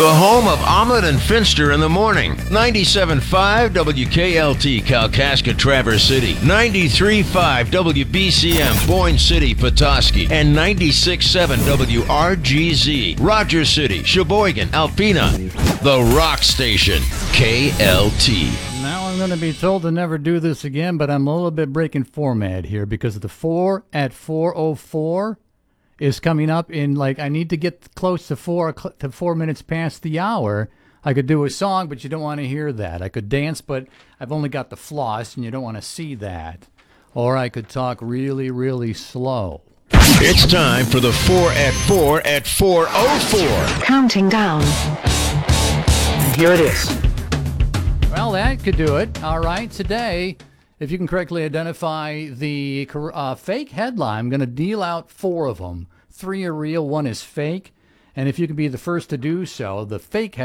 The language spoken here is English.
The home of Omelet and Finster in the morning. 97.5 WKLT Kalkaska Traverse City. 93.5 WBCM Boyne City Petoskey. And 96.7 WRGZ Rogers City, Sheboygan, Alpena. The Rock Station. KLT. Now I'm going to be told to never do this again, but I'm a little bit breaking format here because the 4 at 4:04 is coming up in, like, I need to get close to 4 minutes past the hour. I could do a song, but you don't want to hear that. I could dance, but I've only got the floss, and you don't want to see that. Or I could talk really, really slow. It's time for the 4 at 4 at 4:04. Counting down. And here it is. Well, that could do it. All right, today, if you can correctly identify the fake headline, I'm going to deal out 4 of them. 3 are real, 1 is fake. And if you can be the first to do so, the fake headline